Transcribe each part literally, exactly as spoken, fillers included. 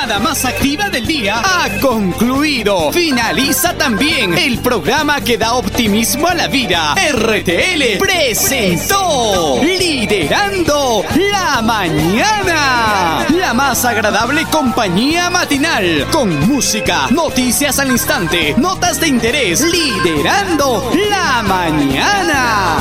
llamada más activa del día ha concluido. Finaliza también el programa que da optimismo a la vida. R T L presentó Liderando la Mañana, la más agradable compañía matinal, con música, noticias al instante, notas de interés. Liderando la Mañana.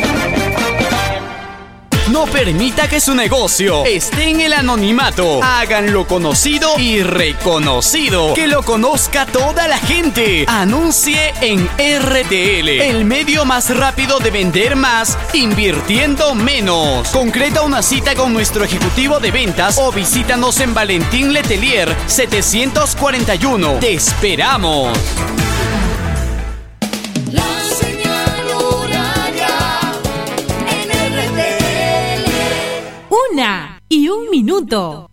No permita que su negocio esté en el anonimato. Háganlo conocido y reconocido. Que lo conozca toda la gente. Anuncie en R T L, el medio más rápido de vender más invirtiendo menos. Concreta una cita con nuestro ejecutivo de ventas o visítanos en Valentín Letelier setecientos cuarenta y uno. Te esperamos. Una y un minuto.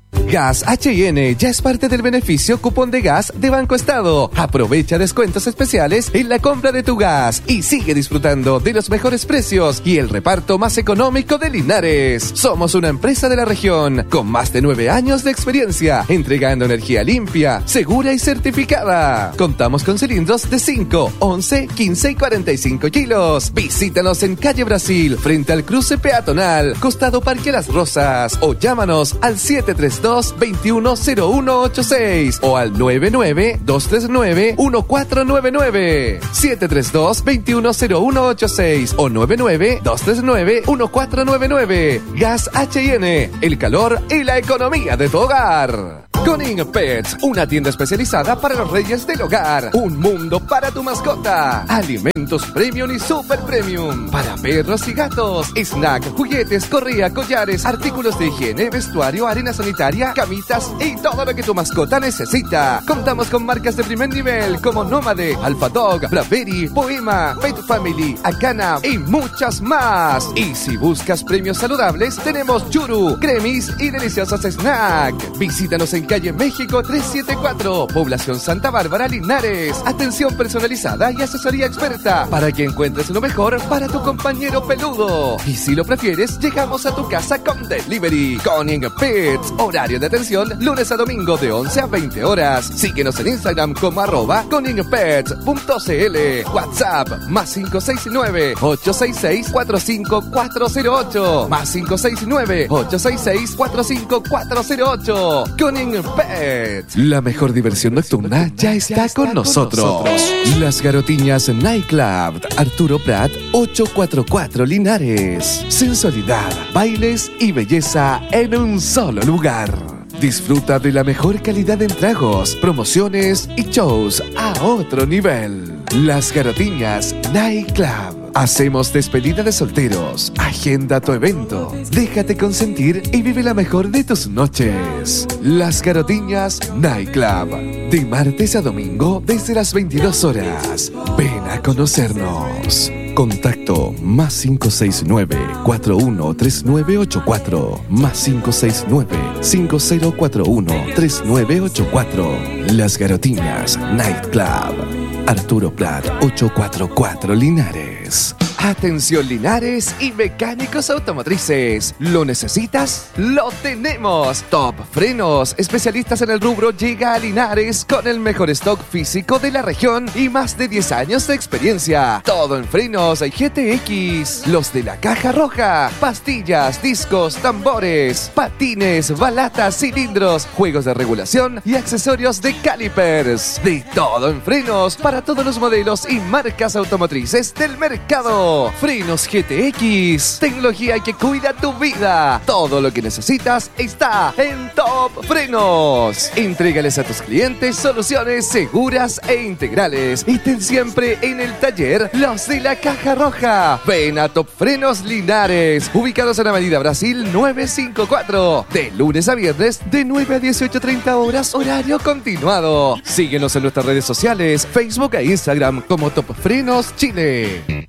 Gas H y N ya es parte del beneficio cupón de gas de Banco Estado. Aprovecha descuentos especiales en la compra de tu gas y sigue disfrutando de los mejores precios y el reparto más económico de Linares. Somos una empresa de la región con más de nueve años de experiencia entregando energía limpia, segura y certificada. Contamos con cilindros de cinco, once, quince y cuarenta y cinco kilos. Visítanos en Calle Brasil, frente al cruce peatonal, costado Parque Las Rosas, o llámanos al siete tres dos, veintiuno cero uno ochenta y seis o al nueve nueve, dos tres nueve, uno cuatro nueve nueve. siete tres dos, veintiuno cero uno ochenta y seis o nueve nueve, dos tres nueve, uno cuatro nueve nueve. Gas H y N, el calor y la economía de tu hogar. Koning Pets, una tienda especializada para los reyes del hogar. Un mundo para tu mascota. Alimentos premium y super premium para perros y gatos. Snack, juguetes, correa, collares, artículos de higiene, vestuario, arena sanitaria, camitas y todo lo que tu mascota necesita. Contamos con marcas de primer nivel como Nómade, Alpha Dog, Braveri, Poema, Pet Family, Akana y muchas más. Y si buscas premios saludables, tenemos Churu, Cremis y deliciosos snack. Visítanos en Calle México trescientos setenta y cuatro, Población Santa Bárbara, Linares. Atención personalizada y asesoría experta para que encuentres lo mejor para tu compañero peludo. Y si lo prefieres, llegamos a tu casa con delivery. Koning Pets, horario de atención lunes a domingo de once a veinte horas. Síguenos en Instagram como arroba koningpets punto cl. WhatsApp más cinco seis nueve, ocho seis seis, cuatro cinco cuatro cero ocho. Más cinco seis nueve, ocho seis seis, cuatro cinco cuatro cero ocho. Koning Pets. La mejor diversión nocturna ya está con nosotros. Las Garotiñas Nightclub, Arturo Prat ochocientos cuarenta y cuatro Linares. Sensualidad, bailes y belleza en un solo lugar. Disfruta de la mejor calidad en tragos, promociones y shows a otro nivel. Las Garotiñas Nightclub. Hacemos despedida de solteros. Agenda tu evento. Déjate consentir y vive la mejor de tus noches. Las Garotiñas Nightclub. De martes a domingo desde las veintidós horas. Ven a conocernos. Contacto más cinco seis nueve, cuatro uno tres nueve ocho cuatro. Más cinco seis nueve, cinco cero cuatro uno, tres nueve ocho cuatro. Las Garotiñas Nightclub. Arturo Prat ochocientos cuarenta y cuatro Linares. Atención Linares y mecánicos automotrices. ¿Lo necesitas? ¡Lo tenemos! Top Frenos, especialistas en el rubro, llega a Linares con el mejor stock físico de la región y más de diez años de experiencia. Todo en frenos G T X, los de la caja roja, pastillas, discos, tambores, patines, balatas, cilindros, juegos de regulación y accesorios de calipers. De todo en frenos para todos los modelos y marcas automotrices del mercado. Frenos G T X, tecnología que cuida tu vida. Todo lo que necesitas está en Top Frenos. Entrégales a tus clientes soluciones seguras e integrales. Y ten siempre en el taller los de la caja roja. Ven a Top Frenos Linares, ubicados en Avenida Brasil novecientos cincuenta y cuatro. De lunes a viernes, de nueve a dieciocho treinta horas, horario continuado. Síguenos en nuestras redes sociales, Facebook e Instagram como Top Frenos Chile.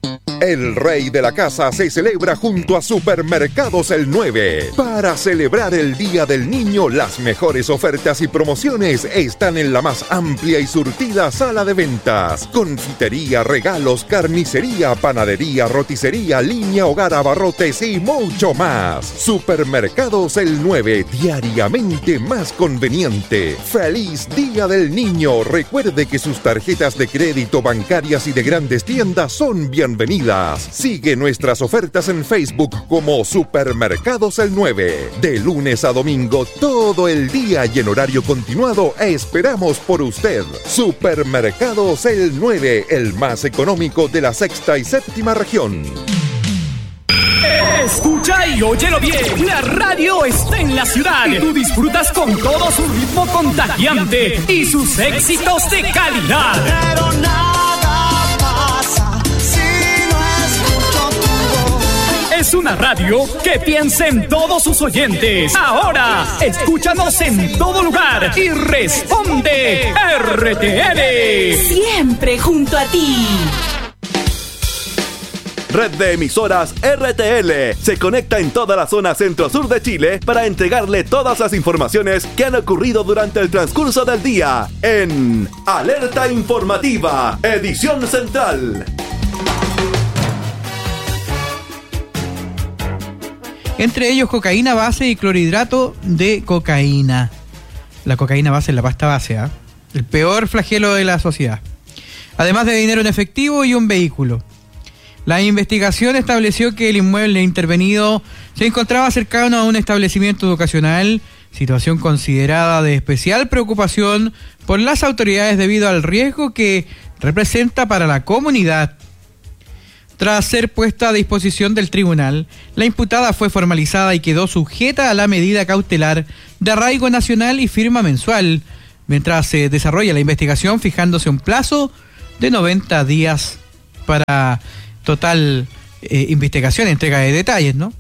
El Rey de la Casa se celebra junto a Supermercados El nueve. Para celebrar el Día del Niño, las mejores ofertas y promociones están en la más amplia y surtida sala de ventas. Confitería, regalos, carnicería, panadería, roticería, línea, hogar, abarrotes y mucho más. Supermercados El nueve, diariamente más conveniente. ¡Feliz Día del Niño! Recuerde que sus tarjetas de crédito, bancarias y de grandes tiendas son bienvenidas. Sigue nuestras ofertas en Facebook como Supermercados El nueve. De lunes a domingo, todo el día y en horario continuado, esperamos por usted. Supermercados El nueve, el más económico de la sexta y séptima región. Escucha y óyelo bien. La radio está en la ciudad y tú disfrutas con todo su ritmo contagiante y sus éxitos de calidad. Pero nada pasa si no escucho tu voz. Es una radio que piensa en todos sus oyentes. Ahora, escúchanos en todo lugar y responde R T L. Siempre junto a ti. Red de emisoras R T L se conecta en toda la zona centro-sur de Chile para entregarle todas las informaciones que han ocurrido durante el transcurso del día en Alerta Informativa, edición central. Entre ellos cocaína base y clorhidrato de cocaína. La cocaína base es la pasta base, ¿eh? El peor flagelo de la sociedad. Además de dinero en efectivo y un vehículo. La investigación estableció que el inmueble intervenido se encontraba cercano a un establecimiento educacional, situación considerada de especial preocupación por las autoridades debido al riesgo que representa para la comunidad. Tras ser puesta a disposición del tribunal, la imputada fue formalizada y quedó sujeta a la medida cautelar de arraigo nacional y firma mensual, mientras se desarrolla la investigación fijándose un plazo de noventa días para total eh, investigación, entrega de detalles, ¿no?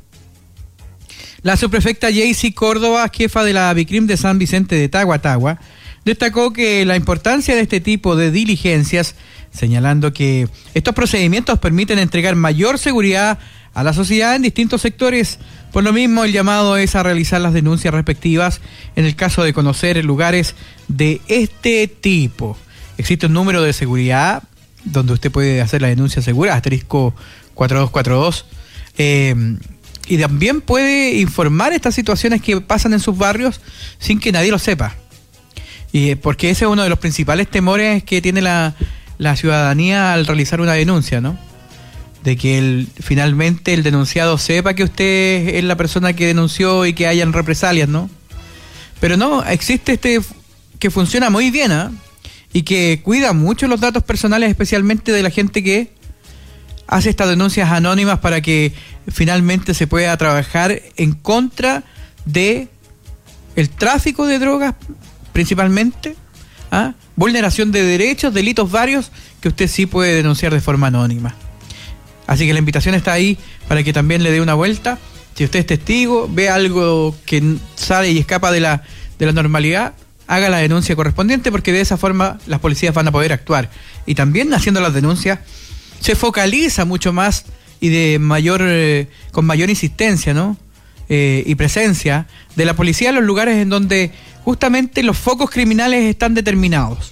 La subprefecta Jaycee Córdoba, jefa de la BICRIM de San Vicente de Tagua Tagua, destacó que la importancia de este tipo de diligencias, señalando que estos procedimientos permiten entregar mayor seguridad a la sociedad en distintos sectores. Por lo mismo, el llamado es a realizar las denuncias respectivas en el caso de conocer lugares de este tipo. Existe un número de seguridad donde usted puede hacer la denuncia segura, asterisco cuatro dos cuatro dos, eh, y también puede informar estas situaciones que pasan en sus barrios sin que nadie lo sepa. Y porque ese es uno de los principales temores que tiene la, la ciudadanía al realizar una denuncia, ¿no? De que el, finalmente el denunciado sepa que usted es la persona que denunció y que hayan represalias, ¿no? Pero no, existe este que funciona muy bien, ¿ah? ¿eh? Y que cuida mucho los datos personales, especialmente de la gente que hace estas denuncias anónimas para que finalmente se pueda trabajar en contra de el tráfico de drogas, principalmente, ¿ah? Vulneración de derechos, delitos varios, que usted sí puede denunciar de forma anónima. Así que la invitación está ahí para que también le dé una vuelta. Si usted es testigo, ve algo que sale y escapa de la, de la normalidad, haga la denuncia correspondiente, porque de esa forma las policías van a poder actuar. Y también haciendo las denuncias se focaliza mucho más y de mayor eh, con mayor insistencia, ¿no? Eh, y presencia de la policía en los lugares en donde justamente los focos criminales están determinados.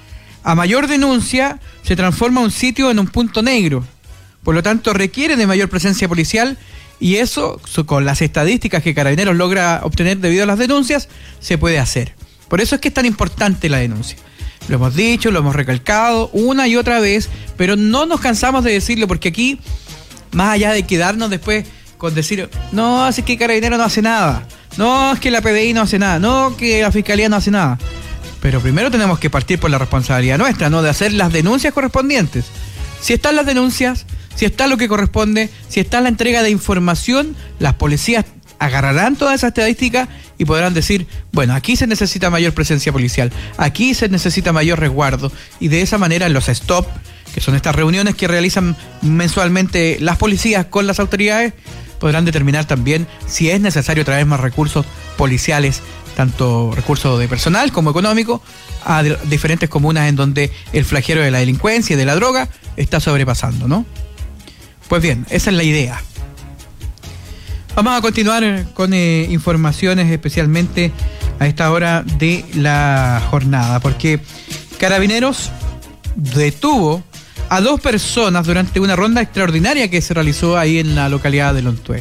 A mayor denuncia se transforma un sitio en un punto negro. Por lo tanto, requiere de mayor presencia policial, y eso, con las estadísticas que Carabineros logra obtener debido a las denuncias, se puede hacer. Por eso es que es tan importante la denuncia. Lo hemos dicho, lo hemos recalcado una y otra vez, pero no nos cansamos de decirlo, porque aquí, más allá de quedarnos después con decir, no, es que Carabineros no hace nada, no, es que la P D I no hace nada, no, que la Fiscalía no hace nada. Pero primero tenemos que partir por la responsabilidad nuestra, ¿no? De hacer las denuncias correspondientes. Si están las denuncias, si está lo que corresponde, si está la entrega de información, las policías agarrarán toda esa estadística y podrán decir, bueno, aquí se necesita mayor presencia policial, aquí se necesita mayor resguardo, y de esa manera en los stop, que son estas reuniones que realizan mensualmente las policías con las autoridades, podrán determinar también si es necesario traer más recursos policiales, tanto recursos de personal como económico, a diferentes comunas en donde el flagelo de la delincuencia y de la droga está sobrepasando, ¿no? Pues bien, esa es la idea. Vamos a continuar con eh, informaciones especialmente a esta hora de la jornada, porque Carabineros detuvo a dos personas durante una ronda extraordinaria que se realizó ahí en la localidad de Lontué.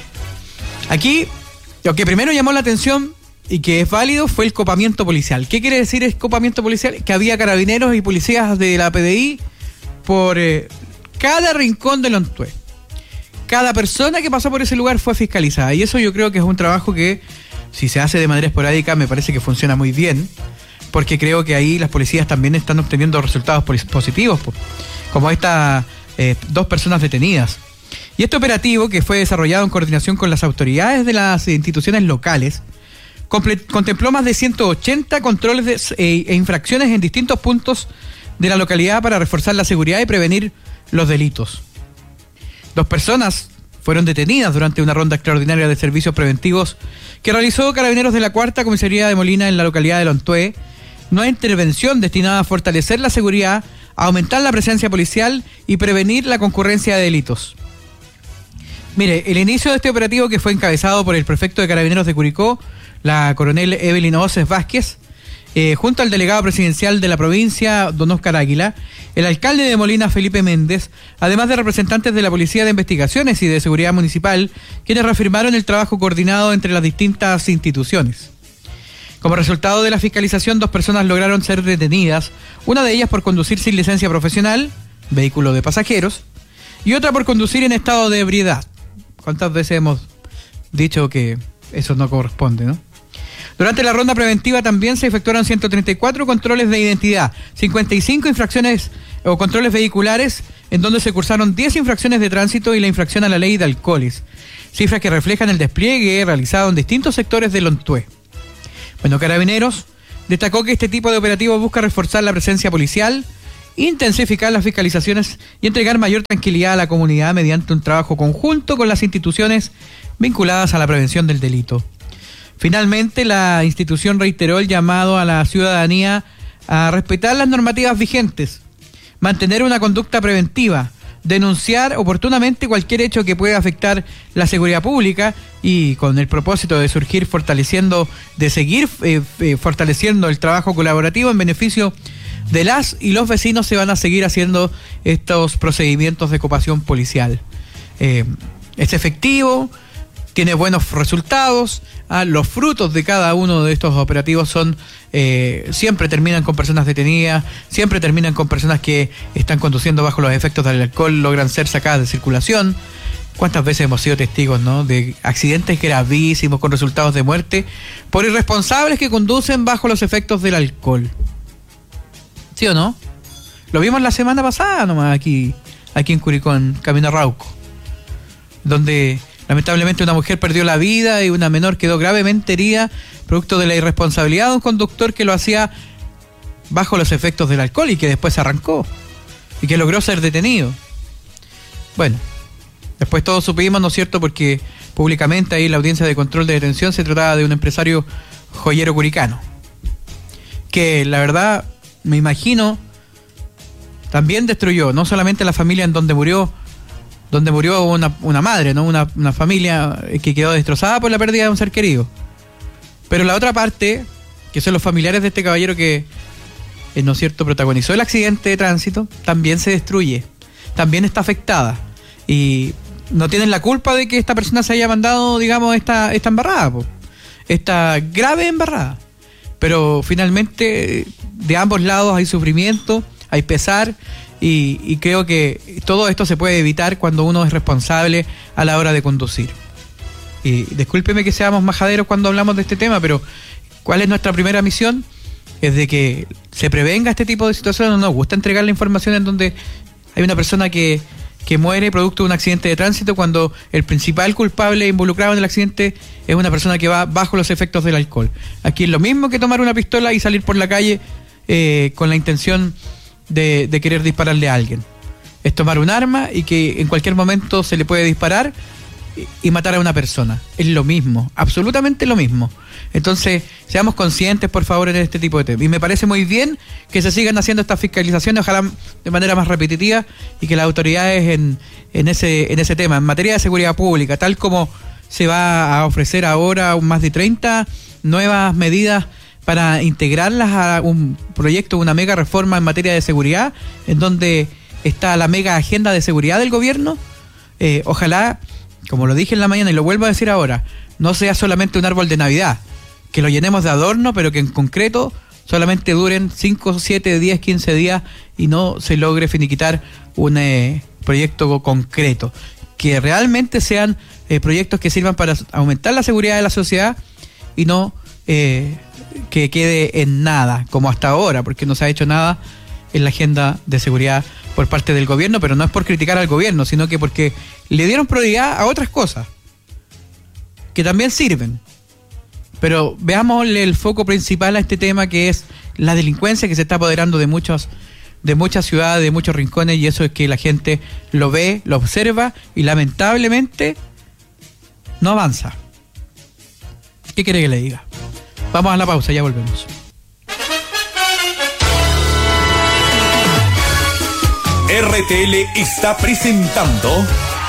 Aquí, lo que primero llamó la atención y que es válido fue el copamiento policial. ¿Qué quiere decir copamiento policial? Que había carabineros y policías de la P D I por eh, cada rincón de Lontué. Cada persona que pasó por ese lugar fue fiscalizada, y eso yo creo que es un trabajo que, si se hace de manera esporádica, me parece que funciona muy bien, porque creo que ahí las policías también están obteniendo resultados positivos, como estas eh, dos personas detenidas. Y este operativo, que fue desarrollado en coordinación con las autoridades de las instituciones locales, contempló más de ciento ochenta controles de, eh, e infracciones en distintos puntos de la localidad para reforzar la seguridad y prevenir los delitos. Dos personas fueron detenidas durante una ronda extraordinaria de servicios preventivos que realizó Carabineros de la Cuarta Comisaría de Molina en la localidad de Lontué. Una intervención destinada a fortalecer la seguridad, a aumentar la presencia policial y prevenir la concurrencia de delitos. Mire, el inicio de este operativo, que fue encabezado por el prefecto de Carabineros de Curicó, la coronel Evelyn Oces Vázquez, eh, junto al delegado presidencial de la provincia, don Óscar Águila, el alcalde de Molina, Felipe Méndez, además de representantes de la Policía de Investigaciones y de Seguridad Municipal, quienes reafirmaron el trabajo coordinado entre las distintas instituciones. Como resultado de la fiscalización, dos personas lograron ser detenidas, una de ellas por conducir sin licencia profesional, vehículo de pasajeros, y otra por conducir en estado de ebriedad. ¿Cuántas veces hemos dicho que eso no corresponde, no? Durante la ronda preventiva también se efectuaron ciento treinta y cuatro controles de identidad, cincuenta y cinco infracciones o controles vehiculares, en donde se cursaron diez infracciones de tránsito y la infracción a la ley de alcoholes, cifras que reflejan el despliegue realizado en distintos sectores de Lontué. Bueno, Carabineros destacó que este tipo de operativo busca reforzar la presencia policial, intensificar las fiscalizaciones y entregar mayor tranquilidad a la comunidad mediante un trabajo conjunto con las instituciones vinculadas a la prevención del delito. Finalmente, la institución reiteró el llamado a la ciudadanía a respetar las normativas vigentes, mantener una conducta preventiva, denunciar oportunamente cualquier hecho que pueda afectar la seguridad pública y con el propósito de surgir fortaleciendo, de seguir eh, eh, fortaleciendo el trabajo colaborativo en beneficio de las y los vecinos, se van a seguir haciendo estos procedimientos de cooptación policial. Eh, es efectivo, tiene buenos resultados. Ah, los frutos de cada uno de estos operativos son eh, siempre terminan con personas detenidas, siempre terminan con personas que están conduciendo bajo los efectos del alcohol, logran ser sacadas de circulación. ¿Cuántas veces hemos sido testigos, no, de accidentes gravísimos con resultados de muerte por irresponsables que conducen bajo los efectos del alcohol? ¿Sí o no? Lo vimos la semana pasada nomás aquí, aquí en Curicó, en Camino a Rauco, donde lamentablemente una mujer perdió la vida y una menor quedó gravemente herida producto de la irresponsabilidad de un conductor que lo hacía bajo los efectos del alcohol y que después se arrancó y que logró ser detenido. Bueno, después todos supimos, ¿no es cierto?, porque públicamente ahí en la audiencia de control de detención se trataba de un empresario joyero curicano, que la verdad, me imagino, también destruyó no solamente la familia en donde murió, donde murió una, una madre, ¿no? Una, una familia que quedó destrozada por la pérdida de un ser querido. Pero la otra parte, que son los familiares de este caballero que, eh, ¿no es cierto?, protagonizó el accidente de tránsito, también se destruye, también está afectada. Y no tienen la culpa de que esta persona se haya mandado, digamos, esta, esta embarrada, po, esta grave embarrada. Pero finalmente, de ambos lados hay sufrimiento, hay pesar. Y, y creo que todo esto se puede evitar cuando uno es responsable a la hora de conducir. Y discúlpeme que seamos majaderos cuando hablamos de este tema, pero ¿cuál es nuestra primera misión? Es de que se prevenga este tipo de situaciones. No nos gusta entregar la información en donde hay una persona que, que muere producto de un accidente de tránsito cuando el principal culpable involucrado en el accidente es una persona que va bajo los efectos del alcohol. Aquí es lo mismo que tomar una pistola y salir por la calle eh, con la intención De, de querer dispararle a alguien. Es tomar un arma y que en cualquier momento se le puede disparar y matar a una persona. Es lo mismo, absolutamente lo mismo. Entonces, seamos conscientes, por favor, en este tipo de temas. Y me parece muy bien que se sigan haciendo estas fiscalizaciones, ojalá de manera más repetitiva, y que las autoridades en, en, ese, en ese tema, en materia de seguridad pública, tal como se va a ofrecer ahora más de treinta nuevas medidas para integrarlas a un proyecto, una mega reforma en materia de seguridad, en donde está la mega agenda de seguridad del gobierno. Eh, ojalá, como lo dije en la mañana y lo vuelvo a decir ahora, no sea solamente un árbol de Navidad, que lo llenemos de adorno, pero que en concreto solamente duren cinco, siete, diez, quince días y no se logre finiquitar un eh, proyecto concreto. Que realmente sean eh, proyectos que sirvan para aumentar la seguridad de la sociedad y no eh, que quede en nada, como hasta ahora, porque no se ha hecho nada en la agenda de seguridad por parte del gobierno, pero no es por criticar al gobierno, sino que porque le dieron prioridad a otras cosas que también sirven. Pero veámosle el foco principal a este tema, que es la delincuencia que se está apoderando de muchos, de muchas ciudades, de muchos rincones, y eso es que la gente lo ve, lo observa y lamentablemente no avanza. ¿Qué quiere que le diga? Vamos a la pausa, ya volvemos. R T L está presentando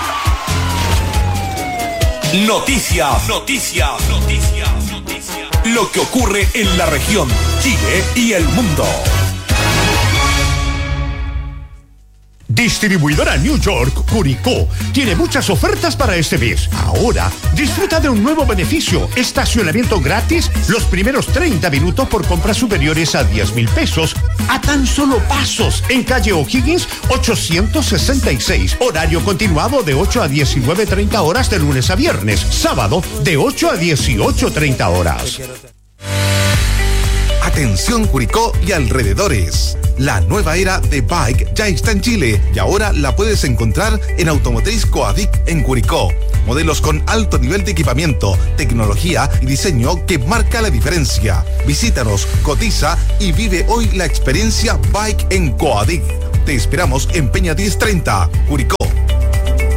Noticias, Noticias, Noticias, Noticias. Lo que ocurre en la región, Chile y el mundo. Distribuidora New York, Curicó, tiene muchas ofertas para este mes. Ahora, disfruta de un nuevo beneficio: estacionamiento gratis los primeros treinta minutos por compras superiores a diez mil pesos, a tan solo pasos, en calle O'Higgins ochocientos sesenta y seis. Horario continuado de ocho a diecinueve treinta horas de lunes a viernes. Sábado de ocho a dieciocho treinta horas. Atención Curicó y alrededores. La nueva era de Bike ya está en Chile y ahora la puedes encontrar en Automotriz Coadic en Curicó. Modelos con alto nivel de equipamiento, tecnología y diseño que marca la diferencia. Visítanos, cotiza y vive hoy la experiencia Bike en Coadic. Te esperamos en Peña diez treinta, Curicó.